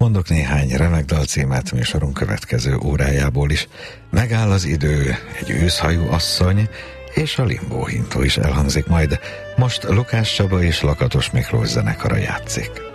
mondok néhány remek dalcímet műsorunk következő órájából is. Megáll az idő, egy őszhajú asszony, és a Limbó hintó is elhangzik majd. Most Lukács Csaba és Lakatos Miklós zenekara játszik.